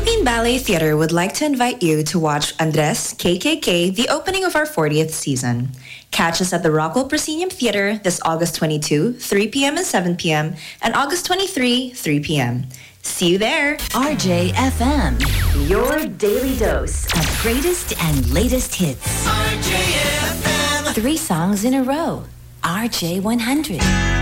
Philippine Ballet Theatre would like to invite you to watch Andres KKK, the opening of our 40th season. Catch us at the Rockwell Proscenium Theatre this August 22, 3 p.m. and 7 p.m. and August 23, 3 p.m. See you there. RJFM, your daily dose of greatest and latest hits. RJFM. 3 songs in a row. RJ100.